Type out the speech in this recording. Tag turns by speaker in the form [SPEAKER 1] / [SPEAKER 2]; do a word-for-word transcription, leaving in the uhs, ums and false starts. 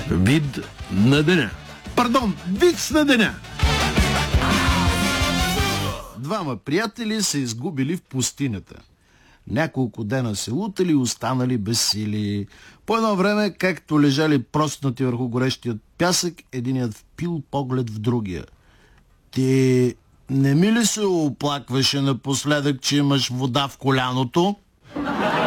[SPEAKER 1] Вид на деня. Пардон, виц на деня.
[SPEAKER 2] Двама приятели се изгубили в пустинята. Няколко дена се лутали и останали без сили. По едно време, както лежали проснати върху горещият пясък, единият впил поглед в другия. Ти не ми ли се оплакваше напоследък, че имаш вода в коляното?